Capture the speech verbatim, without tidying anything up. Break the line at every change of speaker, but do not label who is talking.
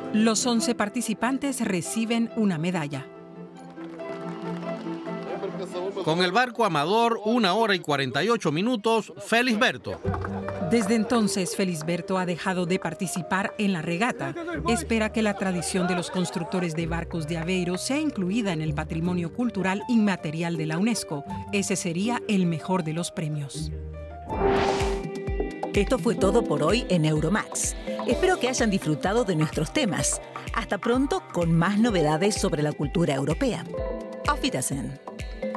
Los once participantes reciben una medalla.
Con el barco Amador, una hora y cuarenta y ocho minutos, Felisberto.
Desde entonces, Felisberto ha dejado de participar en la regata. Espera que la tradición de los constructores de barcos de Aveiro sea incluida en el patrimonio cultural inmaterial de la UNESCO. Ese sería el mejor de los premios.
Esto fue todo por hoy en Euromax. Espero que hayan disfrutado de nuestros temas. Hasta pronto con más novedades sobre la cultura europea. Auf Wiedersehen.